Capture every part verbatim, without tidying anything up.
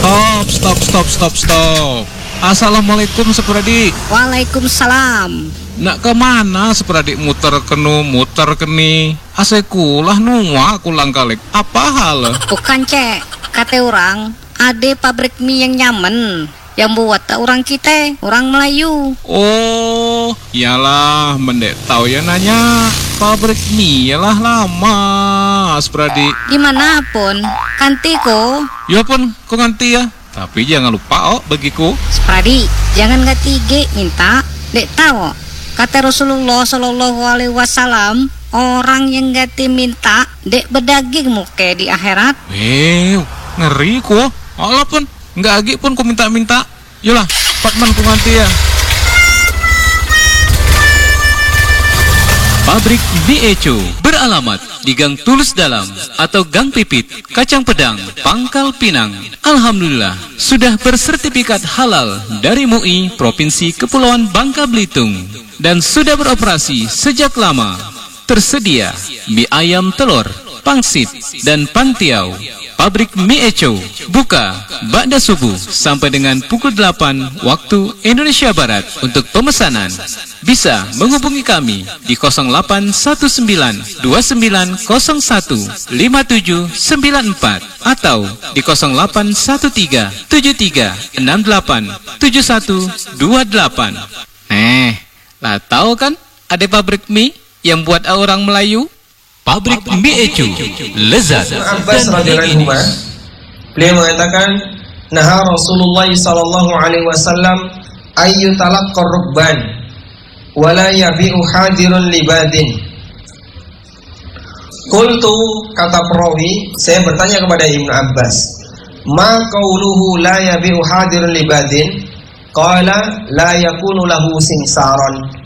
Stop, stop, stop, stop, stop. Assalamualaikum Sepradi. Waalaikumsalam. Nak kemana Sepradi muter kenu, muter keni? Asekulah nuwa kulang kalik. Apa hal? Bukan cek, kata orang, ada pabrik mie yang nyaman. Yang buat orang kita, orang Melayu. Oh, iyalah, mendek tahu ya nanya. Pabrik mie lah lama, Sepradi. Dimanapun, kantiko. Ya pun, kok nganti ya. Tapi jangan lupa oh bagiku. Sepradi, jangan gak tiga minta. Dek tahu, kata Rasulullah Shallallahu Alaihi Wasallam, orang yang gak minta, dek berdaging muka di akhirat. Eh, ngeri ku. Allah pun. Nggak agi pun ku minta-minta. Yolah, Pakman ku nganti ya. Pabrik Mie Eco beralamat di Gang Tulus Dalam atau Gang Pipit, Kacang Pedang, Pangkal Pinang. Alhamdulillah sudah bersertifikat halal dari M U I Provinsi Kepulauan Bangka Belitung dan sudah beroperasi sejak lama. Tersedia mie ayam telur, pangsit, dan pantiau. Pabrik Mie Eco buka ba'da subuh sampai dengan pukul delapan waktu Indonesia Barat. Untuk pemesanan bisa menghubungi kami di nol delapan satu sembilan dua sembilan nol satu lima tujuh sembilan empat atau di nol delapan satu tiga tujuh tiga enam delapan tujuh satu dua delapan. Eh, lah tahu kan ada pabrik mie yang buat orang Melayu? Pabrik Mie Eco, lezat Abbas radhiyallahu anhu, beliau mengatakan, "Naha Rasulullah sallallahu alaihi wasallam ayyu talaqqar rukban wa la yabi'u hadirun libadin." Qultu, kata perawi, saya bertanya kepada Ibnu Abbas, "Ma qauluhu la yabi'u hadirun libadin?" Qala la yakunu lahu simsaron.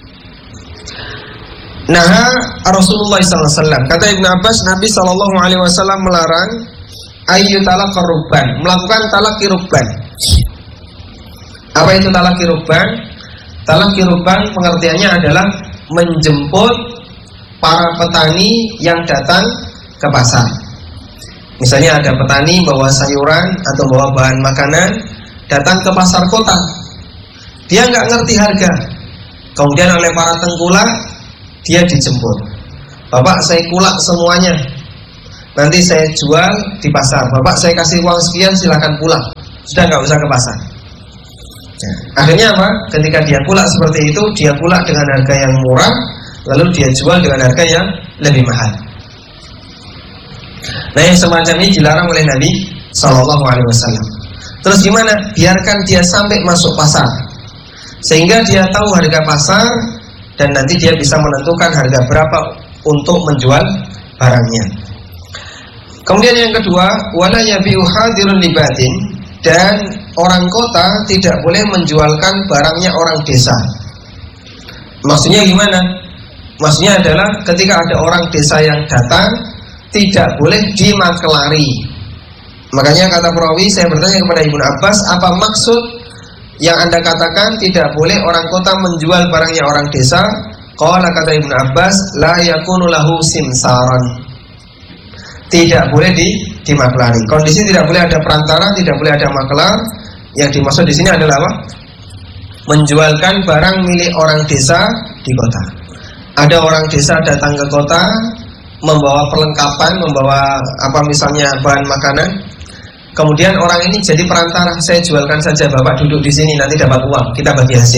Nah, Rasulullah sallallahu alaihi wasallam, kata Ibnu Abbas, Nabi sallallahu alaihi wasallam melarang ayyu talaqqar rukban, melakukan talaqi rukban. Apa itu talaqi rukban? Talaqi rukban pengertiannya adalah menjemput para petani yang datang ke pasar. Misalnya ada petani bawa sayuran atau bawa bahan makanan datang ke pasar kota. Dia nggak ngerti harga. Kemudian oleh para tengkulak dia dijemput. Bapak, saya kulak semuanya, nanti saya jual di pasar. Bapak, saya kasih uang sekian, silakan pulang. Sudah nggak usah ke pasar. Nah, akhirnya apa? Ketika dia kulak seperti itu, dia kulak dengan harga yang murah, lalu dia jual dengan harga yang lebih mahal. Nah, yang semacam ini dilarang oleh Nabi Sallallahu Alaihi Wasallam. Terus gimana? Biarkan dia sampai masuk pasar, sehingga dia tahu harga pasar. Dan nanti dia bisa menentukan harga berapa untuk menjual barangnya. Kemudian yang kedua, wala yabi'u hadirun libadin, dan orang kota tidak boleh menjualkan barangnya orang desa. Maksudnya gimana? Maksudnya adalah ketika ada orang desa yang datang, tidak boleh dimaklari. Makanya kata perawi, saya bertanya kepada Ibnu Abbas, apa maksud yang Anda katakan tidak boleh orang kota menjual barangnya orang desa? Qala, kata Ibnu Abbas, la yakunu lahu simsaran. Tidak boleh di dimaklari. Kondisi tidak boleh ada perantara, tidak boleh ada maklar. Yang dimaksud di sini adalah apa? Menjualkan barang milik orang desa di kota. Ada orang desa datang ke kota membawa perlengkapan, membawa apa misalnya bahan makanan. Kemudian orang ini jadi perantara, saya jualkan saja, Bapak duduk di sini, nanti dapat uang, kita bagi hasil.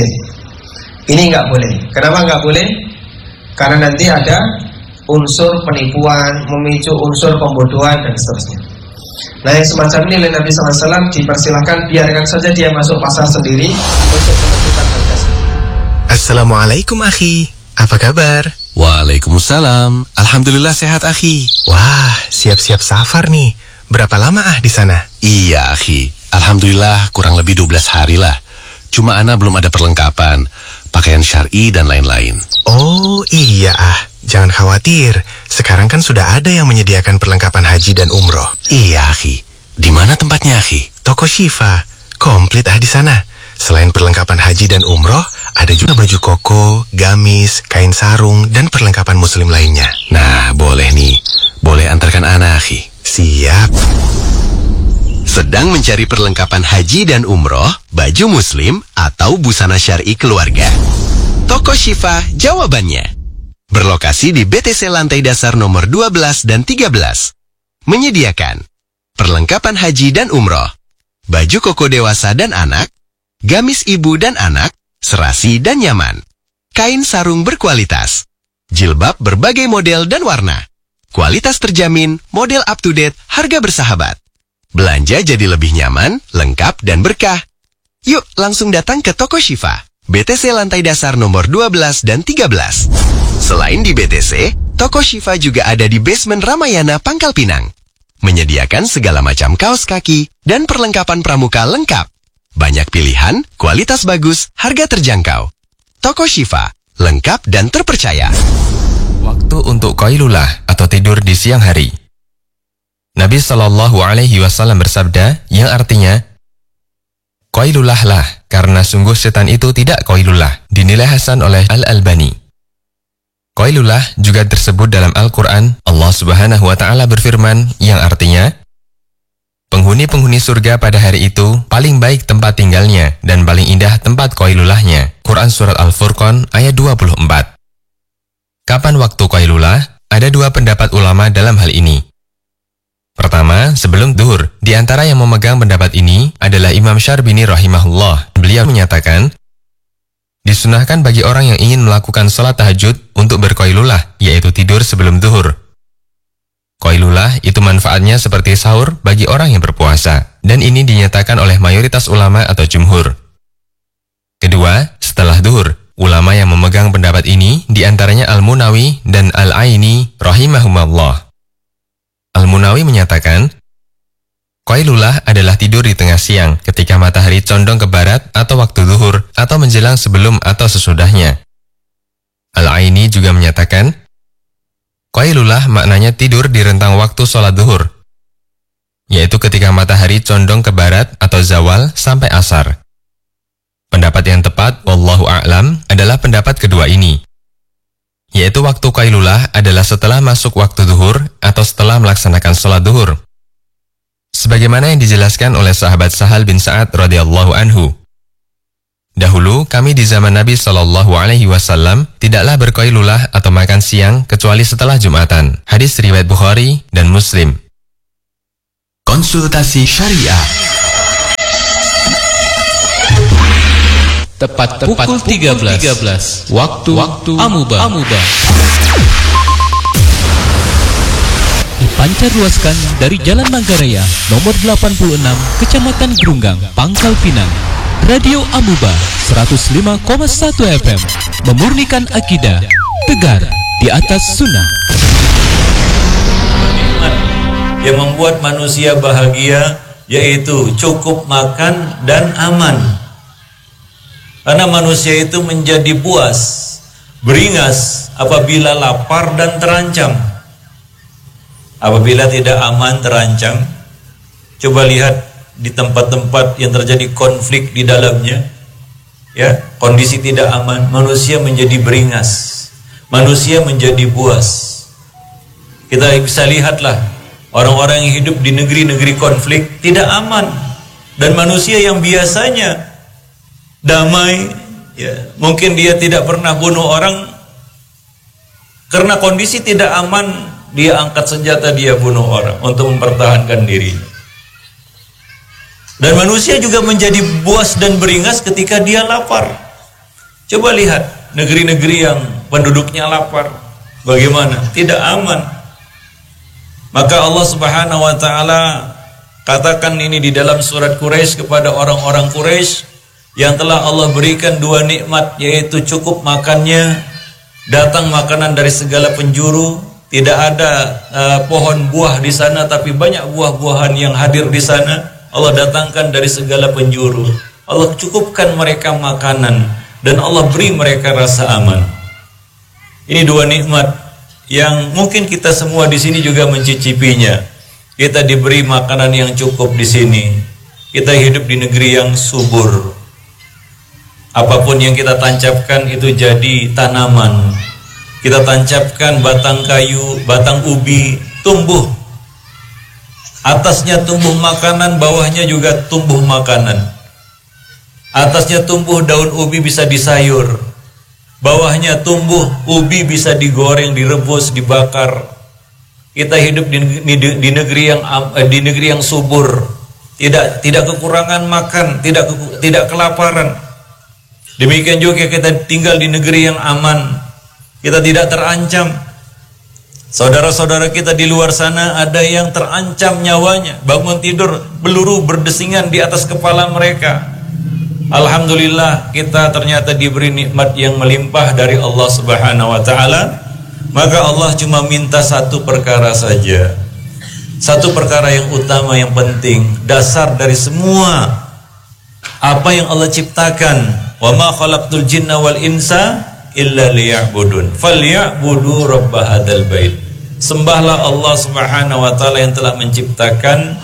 Ini nggak boleh. Kenapa nggak boleh? Karena nanti ada unsur penipuan, memicu unsur pembodohan dan seterusnya. Nah, yang semacam ini oleh Nabi sallallahu alaihi wasallam dipersilahkan, biarkan saja dia masuk pasar sendiri untuk menentukan harga sendiri. Assalamualaikum akhi, apa kabar? Waalaikumsalam. Alhamdulillah sehat akhi. Wah, siap-siap safar nih. Berapa lama ah di sana? Iya akhi, alhamdulillah kurang lebih dua belas hari lah. Cuma ana belum ada perlengkapan, pakaian syar'i dan lain-lain. Oh iya ah, jangan khawatir. Sekarang kan sudah ada yang menyediakan perlengkapan haji dan umroh. Iya akhi. Di mana tempatnya akhi? Toko Syifa, komplit ah di sana. Selain perlengkapan haji dan umroh, ada juga baju koko, gamis, kain sarung, dan perlengkapan muslim lainnya. Nah, boleh nih. Boleh antarkan ana akhi. Siap. Sedang sedang mencari perlengkapan haji dan umroh, baju muslim, atau busana syar'i keluarga? Toko Syifa jawabannya. Berlokasi di B T C lantai dasar nomor dua belas dan tiga belas. Menyediakan perlengkapan haji dan umroh, baju koko dewasa dan anak, gamis ibu dan anak, serasi dan nyaman, kain sarung berkualitas, jilbab berbagai model dan warna, kualitas terjamin, model up to date, harga bersahabat. Belanja jadi lebih nyaman, lengkap, dan berkah. Yuk langsung datang ke Toko Syifa, B T C lantai dasar nomor dua belas dan tiga belas. Selain di B T C, Toko Syifa juga ada di basement Ramayana, Pangkal Pinang. Menyediakan segala macam kaos kaki dan perlengkapan pramuka lengkap. Banyak pilihan, kualitas bagus, harga terjangkau. Toko Syifa, lengkap dan terpercaya. Waktu untuk qailulah atau tidur di siang hari. Nabi Shallallahu Alaihi Wasallam bersabda, yang artinya, qailulahlah, karena sungguh setan itu tidak qailullah, dinilai hasan oleh Al-Albani. Qailulah juga tersebut dalam Al-Quran. Allah Subhanahu Wa Taala berfirman, yang artinya, penghuni-penghuni surga pada hari itu paling baik tempat tinggalnya dan paling indah tempat qailulahnya. Quran Surat Al-Furqan ayat dua puluh empat. Kapan waktu qailulah? Ada dua pendapat ulama dalam hal ini. Pertama, sebelum duhur. Di antara yang memegang pendapat ini adalah Imam Syarbini rahimahullah. Beliau menyatakan, disunahkan bagi orang yang ingin melakukan sholat tahajud untuk berqailulah, yaitu tidur sebelum duhur. Qailulah itu manfaatnya seperti sahur bagi orang yang berpuasa, dan ini dinyatakan oleh mayoritas ulama atau jumhur. Kedua, setelah duhur, ulama yang memegang pendapat ini diantaranya Al-Munawi dan Al-Aini rahimahumullah. Al-Munawi menyatakan, qailulah adalah tidur di tengah siang ketika matahari condong ke barat atau waktu zuhur atau menjelang sebelum atau sesudahnya. Al-Aini juga menyatakan, qailulah maknanya tidur di rentang waktu sholat zuhur, yaitu ketika matahari condong ke barat atau zawal sampai asar. Pendapat yang tepat, wallahu a'lam, adalah pendapat kedua ini, yaitu waktu qailulah adalah setelah masuk waktu zuhur atau setelah melaksanakan sholat zuhur. Sebagaimana yang dijelaskan oleh sahabat Sahal bin Sa'ad radhiyallahu anhu. Dahulu kami di zaman Nabi Shallallahu Alaihi Wasallam tidaklah berqailulah atau makan siang kecuali setelah Jumatan. Hadis riwayat Bukhari dan Muslim. Konsultasi Syariah. Tepat pukul tiga belas. Waktu, waktu Amuba. Amuba. Dipancarluaskan dari Jalan Manggarai nomor delapan puluh enam, Kecamatan Grunggang, Pangkal Pinang. Radio Amuba seratus lima koma satu F M, memurnikan akidah, tegar di atas sunnah. Yang membuat manusia bahagia yaitu cukup makan dan aman. Karena manusia itu menjadi puas, beringas apabila lapar dan terancam. Apabila tidak aman, terancam, coba lihat di tempat-tempat yang terjadi konflik di dalamnya, ya, kondisi tidak aman, manusia menjadi beringas, manusia menjadi puas. Kita bisa lihatlah orang-orang yang hidup di negeri-negeri konflik tidak aman, dan manusia yang biasanya damai, ya, mungkin dia tidak pernah bunuh orang, karena kondisi tidak aman dia angkat senjata, dia bunuh orang untuk mempertahankan dirinya. Dan manusia juga menjadi puas dan beringas ketika dia lapar. Coba lihat negeri-negeri yang penduduknya lapar, bagaimana? Tidak aman. Maka Allah Subhanahu wa taala katakan ini di dalam surat Quraisy kepada orang-orang Quraisy yang telah Allah berikan dua nikmat, yaitu cukup makannya, datang makanan dari segala penjuru, tidak ada uh, pohon buah di sana tapi banyak buah-buahan yang hadir di sana. Allah datangkan dari segala penjuru. Allah cukupkan mereka makanan dan Allah beri mereka rasa aman. Ini dua nikmat yang mungkin kita semua di sini juga mencicipinya. Kita diberi makanan yang cukup di sini. Kita hidup di negeri yang subur. Apapun yang kita tancapkan itu jadi tanaman. Kita tancapkan batang kayu, batang ubi, tumbuh. Atasnya tumbuh makanan, bawahnya juga tumbuh makanan. Atasnya tumbuh daun ubi bisa disayur, bawahnya tumbuh ubi bisa digoreng, direbus, dibakar. Kita hidup di, di, di negeri yang di negeri yang subur, tidak tidak kekurangan makan, tidak tidak kelaparan. Demikian juga kita tinggal di negeri yang aman, kita tidak terancam. Saudara-saudara kita di luar sana ada yang terancam nyawanya, bangun tidur peluru berdesingan di atas kepala mereka. Alhamdulillah kita ternyata diberi nikmat yang melimpah dari Allah Subhanahu wa taala. Maka Allah cuma minta satu perkara saja, satu perkara yang utama, yang penting, dasar dari semua apa yang Allah ciptakan. Wa ma khalaqtul jinna wal insa illa liya'budun falyabudu rabb hadzal bait. Sembahlah Allah Subhanahu wa taala yang telah menciptakan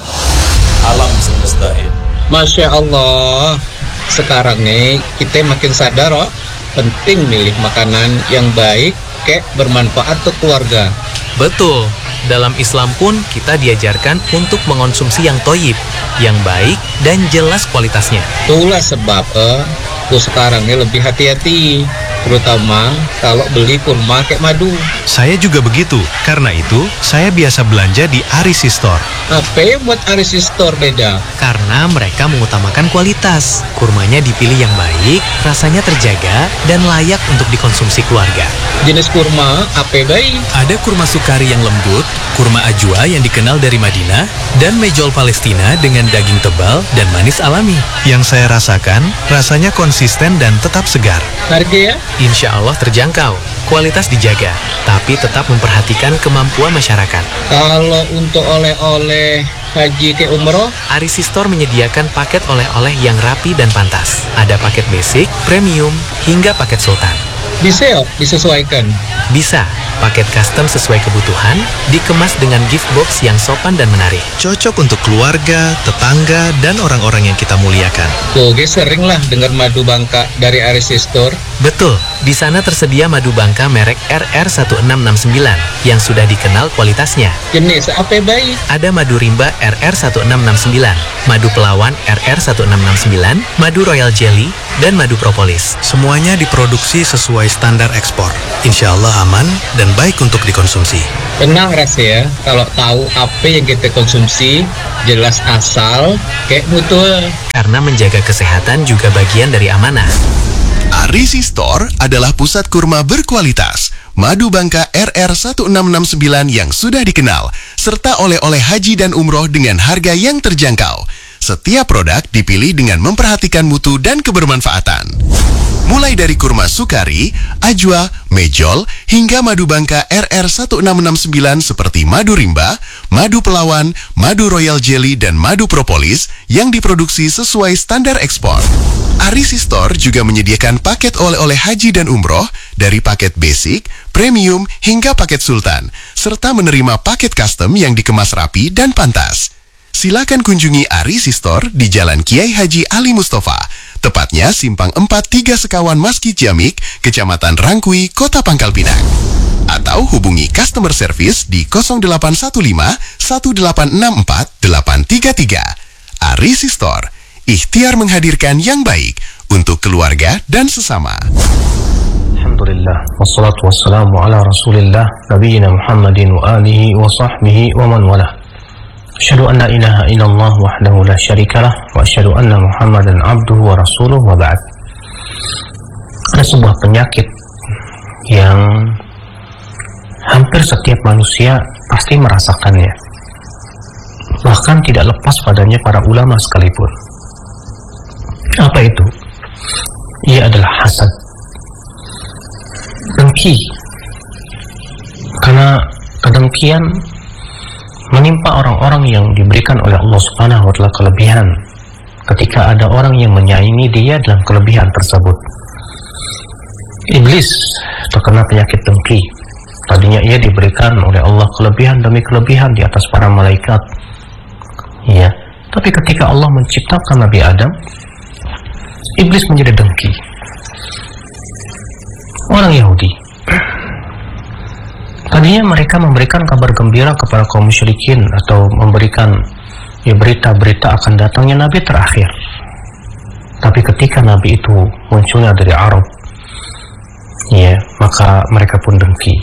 alam semesta ini. Masya Allah, sekarang nih kita makin sadar oh, penting milih makanan yang baik, kayak bermanfaat untuk keluarga. Betul, dalam Islam pun kita diajarkan untuk mengonsumsi yang toyib, yang baik dan jelas kualitasnya. Itulah sebab eh, aku sekarang ini lebih hati-hati, terutama kalau beli kurma kayak madu. Saya juga begitu, karena itu saya biasa belanja di Arisi Store. Apa yang buat Arisi Store beda? Karena mereka mengutamakan kualitas. Kurmanya dipilih yang baik, rasanya terjaga, dan layak untuk dikonsumsi keluarga. Jenis kurma apa baik? Ada kurma sukari yang lembut, kurma ajwa yang dikenal dari Madinah, dan mejol Palestina dengan daging tebal dan manis alami. Yang saya rasakan, rasanya konsisten dan tetap segar. Harga ya? Insya Allah terjangkau, kualitas dijaga, tapi tetap memperhatikan kemampuan masyarakat. Kalau untuk oleh-oleh haji ke umroh, Arisi Store menyediakan paket oleh-oleh yang rapi dan pantas. Ada paket basic, premium, hingga paket sultan. Bisa ya, disesuaikan? Bisa, paket custom sesuai kebutuhan, dikemas dengan gift box yang sopan dan menarik. Cocok untuk keluarga, tetangga, dan orang-orang yang kita muliakan. Tuh, sering lah dengar madu Bangka dari Arisi Store. Betul, di sana tersedia madu Bangka merek R R satu enam enam sembilan yang sudah dikenal kualitasnya. Jenis apa baik? Ada madu rimba R R satu enam enam sembilan, madu pelawan R R satu enam enam sembilan, madu royal jelly, dan madu propolis. Semuanya diproduksi sesuai standar ekspor. Insya Allah aman dan baik untuk dikonsumsi. Tenang Ras ya, kalau tahu apa yang kita konsumsi, jelas asal, kayak mutual. Karena menjaga kesehatan juga bagian dari amanah. Arisi Store adalah pusat kurma berkualitas. Madu Bangka R R satu enam enam sembilan yang sudah dikenal, serta oleh-oleh haji dan umroh dengan harga yang terjangkau. Setiap produk dipilih dengan memperhatikan mutu dan kebermanfaatan. Mulai dari kurma sukari, ajwa, mejol, hingga madu Bangka R R satu enam enam sembilan seperti madu rimba, madu pelawan, madu royal jelly, dan madu propolis yang diproduksi sesuai standar ekspor. Arisi Store juga menyediakan paket oleh-oleh haji dan umroh dari paket basic, premium, hingga paket sultan, serta menerima paket custom yang dikemas rapi dan pantas. Silakan kunjungi Arisi Store di Jalan Kiai Haji Ali Mustafa, tepatnya Simpang empat tiga Sekawan Masjid Jamik, Kecamatan Rangkui, Kota Pangkal Pinang. Atau hubungi customer service di nol delapan satu lima satu delapan enam empat delapan tiga tiga. Arisi Store, ikhtiar menghadirkan yang baik untuk keluarga dan sesama. Alhamdulillah, wassalatu wassalamu ala rasulillah, nabiyina Muhammadin wa alihi wa sahbihi wa man walah. Asyhadu an la ilaha illallah wahdahu la syarikalah wa asyhadu anna Muhammadan abduhu wa rasuluh wa ba'd. Ada sebuah penyakit yang hampir setiap manusia pasti merasakannya. Bahkan tidak lepas padanya para ulama sekalipun. Apa itu? Ia adalah hasad. Dengki. Karena kedengkian menimpa orang-orang yang diberikan oleh Allah Subhanahu wa taala kelebihan ketika ada orang yang menyaingi dia dalam kelebihan tersebut. Iblis terkena penyakit dengki. Tadinya ia diberikan oleh Allah kelebihan demi kelebihan di atas para malaikat. Ya, tapi ketika Allah menciptakan Nabi Adam, iblis menjadi dengki. Orang Yahudi Tadinya mereka memberikan kabar gembira kepada kaum musyrikin atau memberikan ya, berita-berita akan datangnya Nabi terakhir. Tapi ketika Nabi itu munculnya dari Arab, ya, maka mereka pun dengki.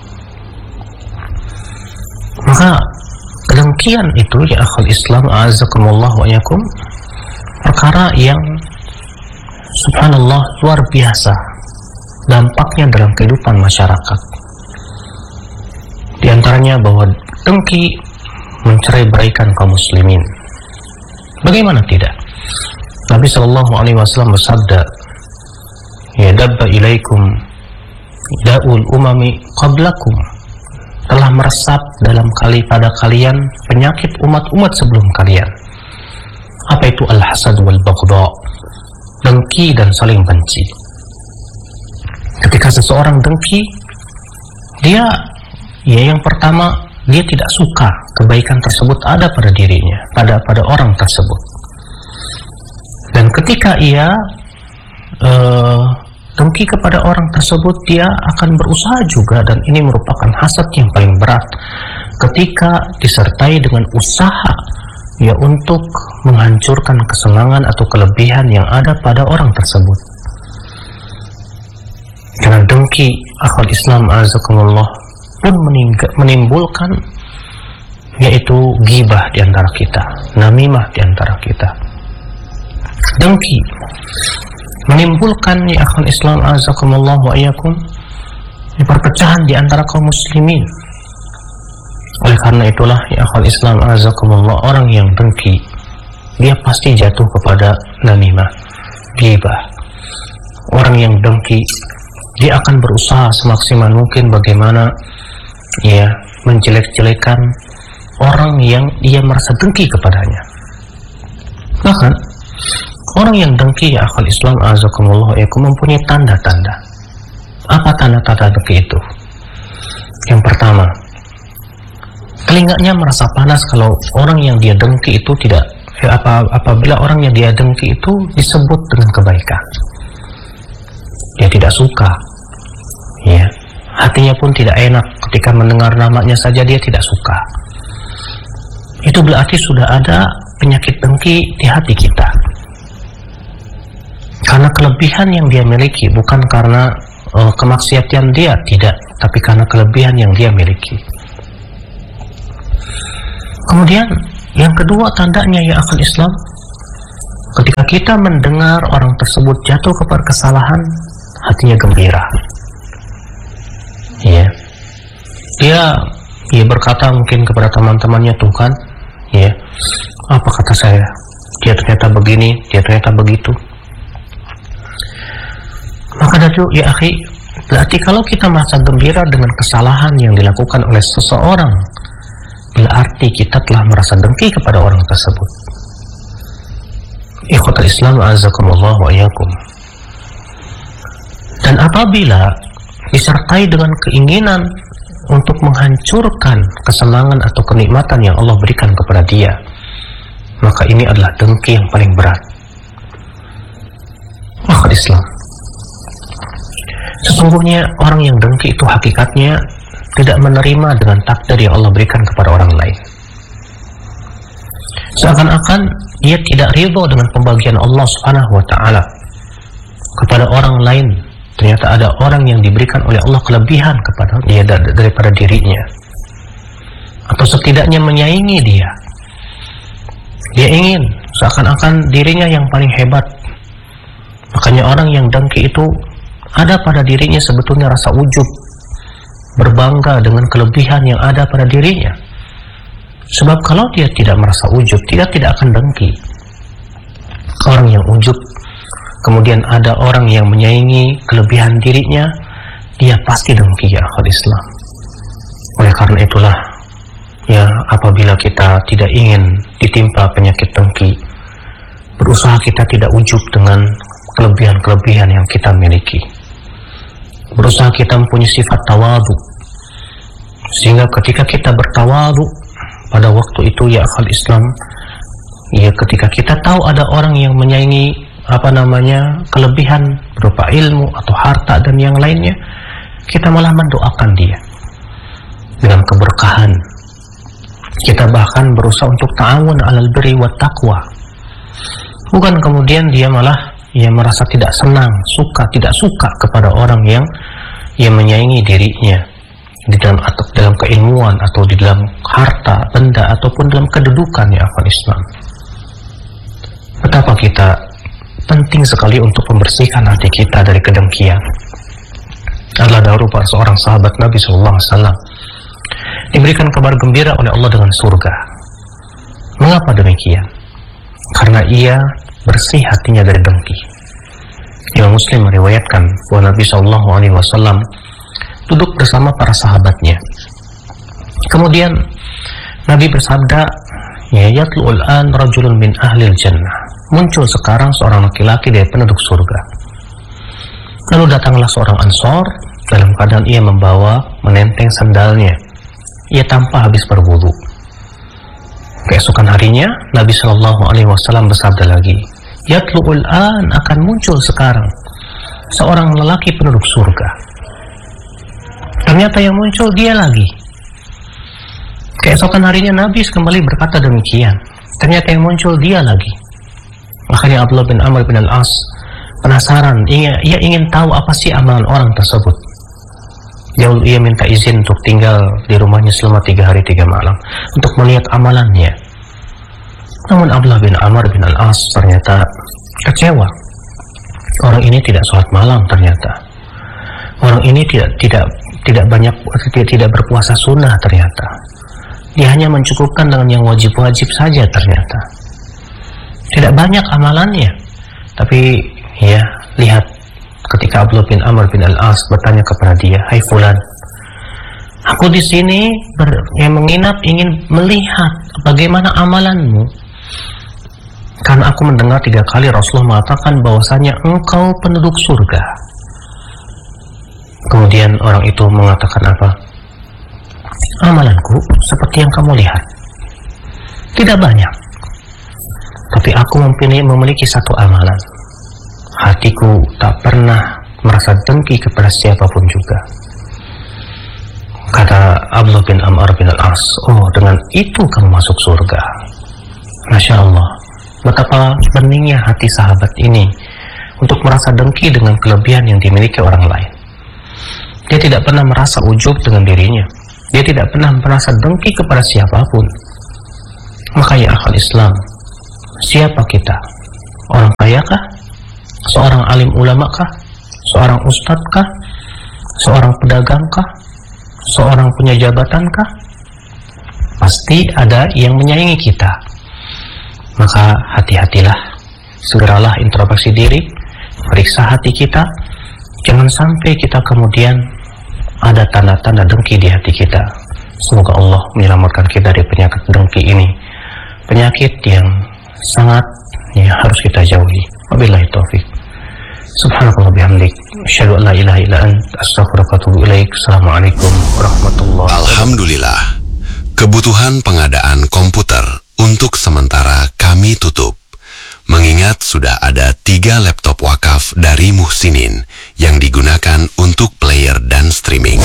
Maka kedengkian itu ya akhul Islam a'azakumullah wa yakum, perkara yang subhanallah luar biasa dampaknya dalam kehidupan masyarakat. Di antaranya bahwa dengki mencerai beraikan kaum muslimin. Bagaimana tidak? Nabi Shallallahu Alaihi Wasallam bersabda, ya dabba ilaikum daul umami qablakum, telah meresap dalam kali pada kalian penyakit umat-umat sebelum kalian. Apa itu al-hasad wal baghdha? Dengki dan saling benci. Ketika seseorang dengki, dia ya yang pertama dia tidak suka kebaikan tersebut ada pada dirinya, pada pada orang tersebut. Dan ketika ia uh, dengki kepada orang tersebut, dia akan berusaha juga, dan ini merupakan hasad yang paling berat ketika disertai dengan usaha ya untuk menghancurkan kesenangan atau kelebihan yang ada pada orang tersebut. Karena dengki akhwat Islam azakumullah pun menimbulkan yaitu ghibah di antara kita, namimah di antara kita. Dengki menimbulkan ya akhwat Islam azakumullah wa iyyakum perpecahan di antara kaum muslimin. Oleh karena itulah ya akhwat Islam azakumullah, orang yang dengki dia pasti jatuh kepada namimah, ghibah. Orang yang dengki dia akan berusaha semaksimal mungkin bagaimana ya menjelek-jelekan orang yang dia merasa dengki kepadanya. Bahkan orang yang dengki ya akhwat Islam azakumullah yaitu mempunyai tanda-tanda. Apa tanda-tanda dengki itu? Yang pertama, telinganya merasa panas kalau orang yang dia dengki itu tidak ya, apa, apabila orang yang dia dengki itu disebut dengan kebaikan. Dia tidak suka, ya, hatinya pun tidak enak ketika mendengar namanya saja dia tidak suka. Itu berarti sudah ada penyakit dengki di hati kita. Karena kelebihan yang dia miliki, bukan karena uh, kemaksiatan dia, tidak, tapi karena kelebihan yang dia miliki. Kemudian yang kedua tandanya ya akhul Islam, ketika kita mendengar orang tersebut jatuh kepada kesalahan, hatinya gembira. Ya, dia dia berkata mungkin kepada teman-temannya, tuh kan, ya, apa kata saya? Dia ternyata begini, dia ternyata begitu. Maka dari itu ya akhi, berarti kalau kita merasa gembira dengan kesalahan yang dilakukan oleh seseorang, berarti kita telah merasa dengki kepada orang tersebut. Ikhwatul Islam azakumullah wa iyyakum. Dan apabila disertai dengan keinginan untuk menghancurkan kesenangan atau kenikmatan yang Allah berikan kepada dia, maka ini adalah dengki yang paling berat. Ikhwatul Islam, sesungguhnya orang yang dengki itu hakikatnya tidak menerima dengan takdir yang Allah berikan kepada orang lain. Seakan-akan ia tidak ridho dengan pembagian Allah Subhanahu wa taala kepada orang lain. Ternyata ada orang yang diberikan oleh Allah kelebihan kepada dia daripada dirinya, atau setidaknya menyaingi dia. Dia ingin seakan-akan dirinya yang paling hebat. Makanya orang yang dengki itu ada pada dirinya sebetulnya rasa ujub, berbangga dengan kelebihan yang ada pada dirinya. Sebab kalau dia tidak merasa ujub, dia tidak akan dengki. Orang yang ujub, kemudian ada orang yang menyaingi kelebihan dirinya, dia pasti dengki ya akhwat Islam. Oleh karena itulah, ya apabila kita tidak ingin ditimpa penyakit dengki, berusaha kita tidak ujub dengan kelebihan-kelebihan yang kita miliki. Berusaha kita mempunyai sifat tawadu, sehingga ketika kita bertawadu pada waktu itu ya akhwat Islam, ya ketika kita tahu ada orang yang menyaingi apa namanya kelebihan berupa ilmu atau harta dan yang lainnya, kita malah mendoakan dia. dengan keberkahan. Kita bahkan berusaha untuk ta'awun 'alal birri wat taqwa. Bukan kemudian dia malah ia merasa tidak senang, suka, tidak suka kepada orang yang yang menyaingi dirinya di dalam atau dalam keilmuan atau di dalam harta, benda ataupun dalam kedudukan ya akhwat Islam. Betapa kita penting sekali untuk membersihkan hati kita dari kedengkian. Adalah dahulu seorang sahabat Nabi Sallallahu Alaihi Wasallam diberikan kabar gembira oleh Allah dengan surga. Mengapa demikian? Karena ia bersih hatinya dari dengki. Imam Muslim meriwayatkan bahwa Nabi Sallallahu Alaihi Wasallam duduk bersama para sahabatnya. Kemudian Nabi bersabda, "Ya yatlu'ul an rajulun min ahlil jannah." Muncul sekarang seorang laki-laki dari penduduk surga. Lalu datanglah seorang Ansor dalam keadaan ia membawa menenteng sandalnya. Ia tanpa habis berwudu. Keesokan harinya Nabi Shallallahu Alaihi Wasallam bersabda lagi, "Yatlu'ul an," akan muncul sekarang seorang lelaki penduduk surga. Ternyata yang muncul dia lagi. Keesokan harinya Nabi kembali berkata demikian. Ternyata yang muncul dia lagi. Akhirnya Abdullah bin Amr bin Al-As penasaran, ia, ia ingin tahu apa sih amalan orang tersebut. Jauh ia minta izin untuk tinggal di rumahnya selama tiga hari tiga malam untuk melihat amalannya. Namun Abdullah bin Amr bin Al-As ternyata kecewa. Orang ini tidak sholat malam ternyata. Orang ini tidak tidak tidak banyak tidak, tidak berpuasa sunnah ternyata. Dia hanya mencukupkan dengan yang wajib-wajib saja ternyata. Tidak banyak amalannya. Tapi ya, lihat ketika Abdullah bin Amr bin Al-As bertanya kepada dia, "Hai fulan, aku di sini ber, yang menginap ingin melihat bagaimana amalanmu. Karena aku mendengar tiga kali Rasulullah mengatakan bahwasanya engkau penduduk surga." Kemudian orang itu mengatakan apa? "Amalanku seperti yang kamu lihat. Tidak banyak. Tapi aku memiliki, memiliki satu amalan. Hatiku tak pernah merasa dengki kepada siapapun juga." Kata Abdullah bin Amr bin Al-As, "Oh, dengan itu kamu masuk surga." Masya Allah, betapa beningnya hati sahabat ini untuk merasa dengki dengan kelebihan yang dimiliki orang lain. Dia tidak pernah merasa ujub dengan dirinya. Dia tidak pernah merasa dengki kepada siapapun. Maka ya akhwat Islam, siapa kita? Orang kayakah? Seorang alim ulamakah? Seorang ustadzkah? Seorang pedagangkah? Seorang punya jabatankah? Pasti ada yang menyayangi kita. Maka hati-hatilah, segeralah introspeksi diri, periksa hati kita. Jangan sampai kita kemudian ada tanda-tanda dengki di hati kita. Semoga Allah menyelamatkan kita dari penyakit dengki ini, penyakit yang sangat ya, harus kita jauhi. Wabillahi taufik. Subhanakallah bihamdik, asyhadu an la ilaha illa anta, astaghfiruka wa atubu ilaik. Assalamualaikum warahmatullahi wabarakatuh. Alhamdulillah, kebutuhan pengadaan komputer untuk sementara kami tutup. Mengingat sudah ada tiga laptop wakaf dari Muhsinin yang digunakan untuk player dan streaming.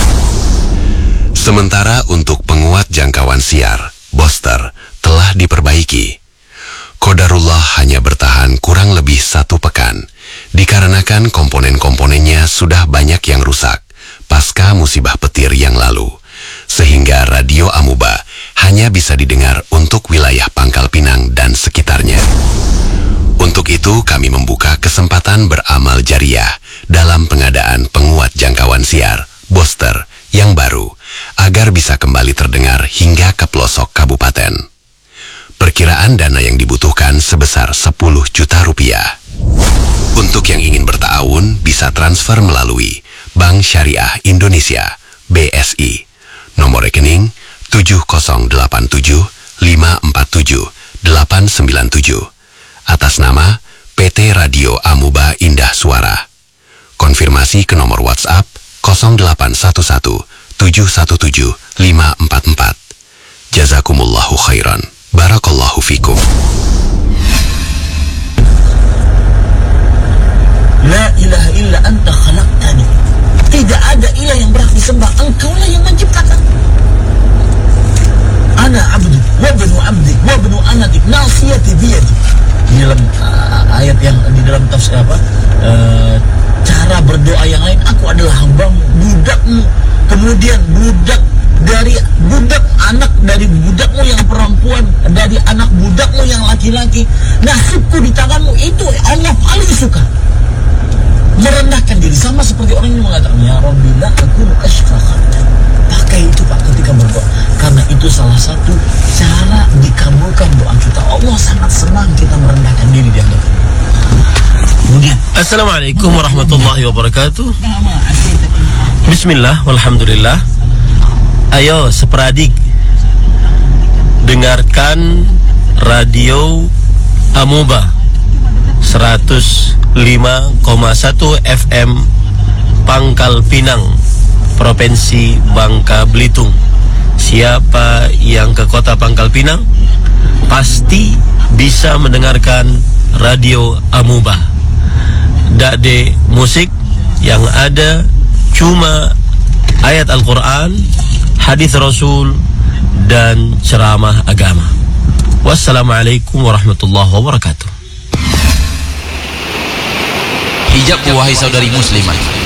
Sementara untuk penguat jangkauan siar, Boster, telah diperbaiki. Qadarullah hanya bertahan kurang lebih satu pekan, dikarenakan komponen-komponennya sudah banyak yang rusak pasca musibah petir yang lalu, sehingga radio Amuba hanya bisa didengar untuk wilayah Pangkal Pinang dan sekitarnya. Untuk itu kami membuka kesempatan beramal jariah dalam pengadaan penguat jangkauan siar, Boster, yang baru, agar bisa kembali terdengar hingga ke pelosok kabupaten. Perkiraan dana yang dibutuhkan sebesar sepuluh juta rupiah. Untuk yang ingin bertaawun bisa transfer melalui Bank Syariah Indonesia, B S I, nomor rekening tujuh nol delapan tujuh lima empat tujuh delapan sembilan tujuh, atas nama P T Radio Amuba Indah Suara. Konfirmasi ke nomor WhatsApp nol delapan satu satu tujuh satu tujuh lima empat empat. Jazakumullahu khairan. Barakallahu fikum. La ilaha illa anta khalaqtani. Tidak ada ilah yang berhak disembah, engkaulah yang menciptakan. dari anak budakmu yang laki-laki, nasibku di tanganmu, itu Allah paling suka. Merendahkan diri, sama seperti orang yang mengatakan, ya Rabbi la akunu asfaqa. Pakai itu Pak ketika berdoa, karena itu salah satu cara dikabulkan doa kita. Allah sangat senang kita merendahkan diri di hadapan. Kemudian, Assalamualaikum warahmatullahi wabarakatuh. Bismillah, walhamdulillah. Ayo seperadik, dengarkan radio Amuba seratus lima koma satu F M Pangkal Pinang, Provinsi Bangka Belitung. Siapa yang ke kota Pangkal Pinang pasti bisa mendengarkan radio Amuba. Dade musik yang ada cuma ayat Al-Quran, hadis Rasul, dan ceramah agama. Wassalamualaikum warahmatullahi wabarakatuh. Hijab wahai saudari muslimah,